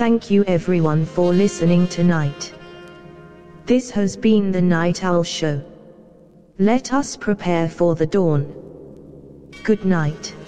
Thank you everyone for listening tonight. This has been the Night Owl Show. Let us prepare for the dawn. Good night.